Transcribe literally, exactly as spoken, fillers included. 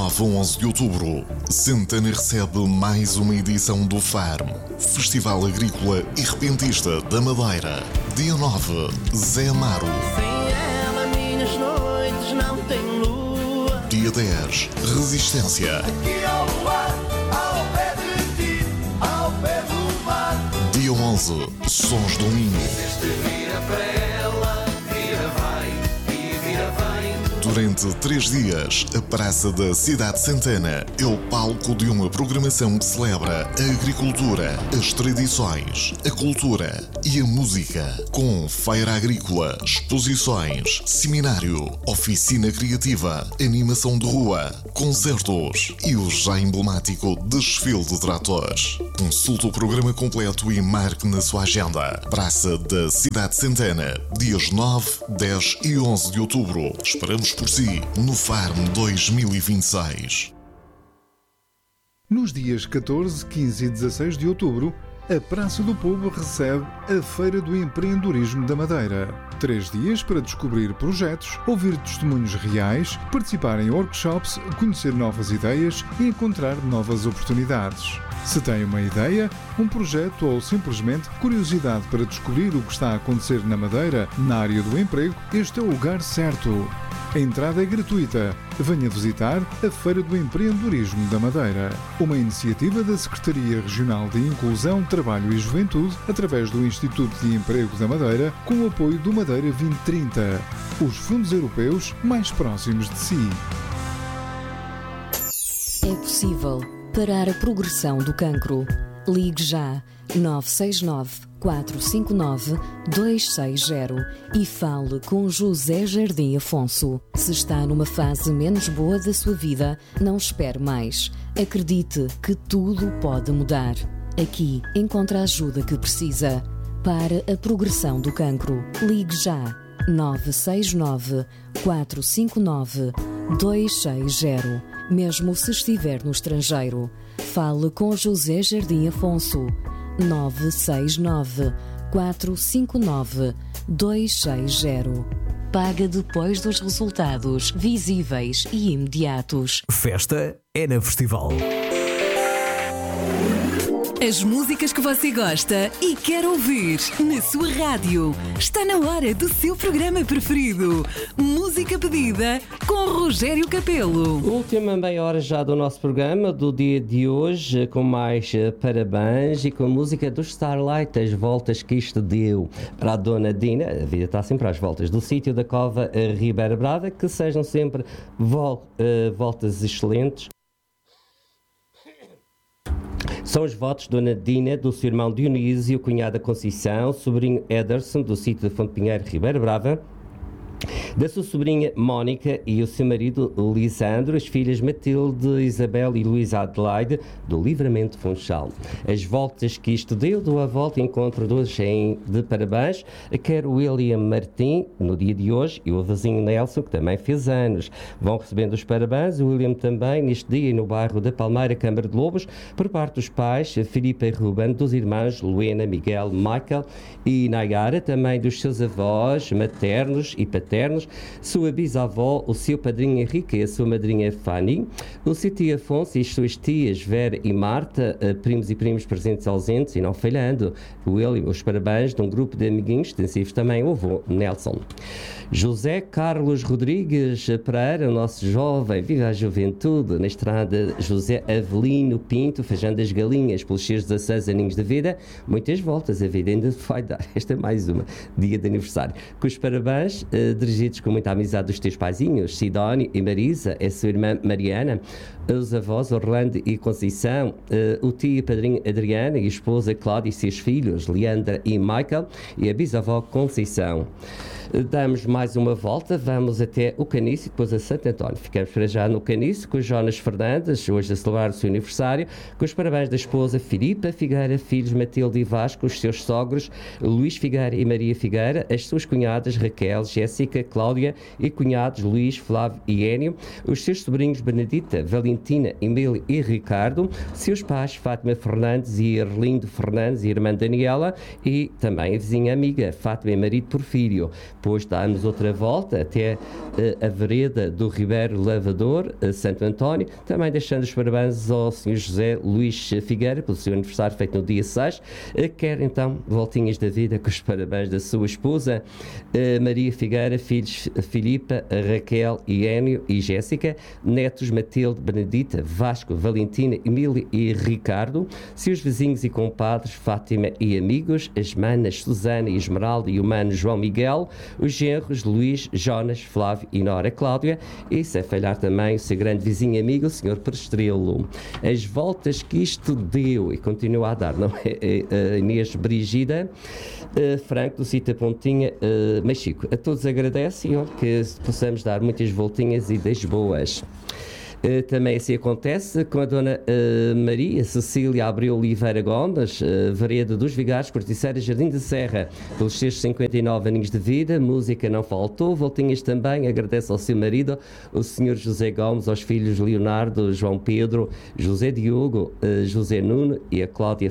nove a onze de outubro, Santana recebe mais uma edição do Farm, Festival Agrícola e Repentista da Madeira. Dia nove, Zé Amaro. Sem ela minhas noites não têm lua. Dia dez, Resistência. Aqui ao luar, ao pé de ti, ao pé do mar. Dia onze, Sons do Minho. Este vira para ela, vira vai e vira vem. Durante três dias, a Praça da Cidade de Santana é o palco de uma programação que celebra a agricultura, as tradições, a cultura e a música. Com feira agrícola, exposições, seminário, oficina criativa, animação de rua, concertos e o já emblemático desfile de tratores. Consulte o programa completo e marque na sua agenda. Praça da Cidade de Santana, dias nove, dez e onze de outubro. Esperamos por si no Farm dois mil e vinte e seis. Nos dias catorze, quinze e dezasseis de outubro, a Praça do Povo recebe a Feira do Empreendedorismo da Madeira. Três dias para descobrir projetos, ouvir testemunhos reais, participar em workshops, conhecer novas ideias e encontrar novas oportunidades. Se tem uma ideia, um projeto ou simplesmente curiosidade para descobrir o que está a acontecer na Madeira, na área do emprego, este é o lugar certo. A entrada é gratuita. Venha visitar a Feira do Empreendedorismo da Madeira, uma iniciativa da Secretaria Regional de Inclusão, Trabalho e Juventude, através do Instituto de Emprego da Madeira, com o apoio do Madeira vinte trinta, os fundos europeus mais próximos de si. É possível parar a progressão do cancro. Ligue já nove seis nove, quatro cinco nove, dois seis zero e fale com José Jardim Afonso. Se está numa fase menos boa da sua vida, não espere mais. Acredite que tudo pode mudar. Aqui encontra a ajuda que precisa. Para a progressão do cancro, ligue já nove seis nove, quatro cinco nove, dois seis zero. Mesmo se estiver no estrangeiro, fale com José Jardim Afonso. nove seis nove, quatro cinco nove, dois seis zero. Paga depois dos resultados visíveis e imediatos. Festa é na Festival. As músicas que você gosta e quer ouvir na sua rádio. Está na hora do seu programa preferido. Música pedida com Rogério Capelo. Última meia hora já do nosso programa, do dia de hoje, com mais parabéns e com a música do Starlight, as voltas que isto deu para a Dona Dina. A vida está sempre às voltas do sítio da Cova a Ribeira Brava, que sejam sempre vol- uh, voltas excelentes. São os votos de Dona Dina, do seu irmão Dionísio, cunhada Conceição, sobrinho Ederson, do sítio da Fonte Pinheiro, Ribeira Brava, da sua sobrinha Mónica e o seu marido Lisandro, as filhas Matilde, Isabel e Luísa Adelaide, do Livramento Funchal. As voltas que isto deu, do a volta encontro de hoje em de parabéns, quer o William Martim, no dia de hoje, e o vizinho Nelson, que também fez anos. Vão recebendo os parabéns, o William também, neste dia, no bairro da Palmeira, Câmara de Lobos, por parte dos pais, Filipe e Ruben, dos irmãos Luena, Miguel, Michael e Nayara, também dos seus avós maternos e paternos, sua bisavó, o seu padrinho Henrique e a sua madrinha Fanny, o seu tio Afonso e as suas tias Vera e Marta, primos e primos presentes ausentes e não falhando. O William, os parabéns de um grupo de amiguinhos extensivos também, o avô Nelson. José Carlos Rodrigues Pereira, o nosso jovem, viva a juventude, na estrada José Avelino Pinto, feijando as galinhas pelos seus dezasseis aninhos de vida, muitas voltas a vida ainda vai dar, esta é mais uma, dia de aniversário. Com os parabéns, eh, dirigidos com muita amizade dos teus paizinhos, Sidónio e Marisa, a sua irmã Mariana, os avós Orlando e Conceição, eh, o tio e padrinho Adriana e a esposa Cláudia e seus filhos, Leandra e Michael, e a bisavó Conceição. Damos mais uma volta, vamos até o Caniço e depois a Santo António. Ficamos para já no Caniço com o Jonas Fernandes, hoje a celebrar o seu aniversário, com os parabéns da esposa Filipa Figueira, filhos Matilde e Vasco, os seus sogros Luís Figueira e Maria Figueira, as suas cunhadas Raquel, Jéssica, Cláudia e cunhados Luís, Flávio e Énio, os seus sobrinhos Benedita, Valentina, Emílio e Ricardo, seus pais Fátima Fernandes e Erlindo Fernandes e irmã Daniela e também a vizinha amiga Fátima e marido Porfírio. depois dá-nos outra volta até uh, a vereda do Ribeiro Lavador, uh, Santo António, também deixando os parabéns ao senhor José Luís Figueira pelo seu aniversário feito no dia seis, uh, quer então voltinhas da vida com os parabéns da sua esposa uh, Maria Figueira, filhos Filipa, Raquel, Iênio e Jéssica, netos Matilde, Benedita, Vasco, Valentina, Emília e Ricardo, seus vizinhos e compadres Fátima e amigos, as manas Susana e Esmeralda e o mano João Miguel, os genros Luís, Jonas, Flávio e Nora Cláudia, e sem falhar também o seu grande vizinho e amigo, o senhor Prestrelo. As voltas que isto deu e continua a dar, não é? A Inês Brigida uh, Franco do Cita Pontinha, uh, mas Chico, a todos agradece e ó, que possamos dar muitas voltinhas e das boas. Uh, também assim acontece com a dona uh, Maria Cecília Abreu Oliveira Gomes, uh, Vereda dos Vigares, Corticeira, Jardim de Serra, pelos seus cinquenta e nove aninhos de vida. Música não faltou, voltinhas também. Agradece ao seu marido, o senhor José Gomes, aos filhos Leonardo, João Pedro, José Diogo, uh, José Nuno e a Cláudia